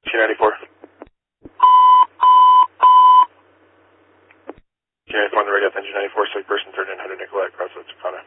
294. Okay, on the radio, engine 94, so person 3900 Nicolette, Crossroads, Takana.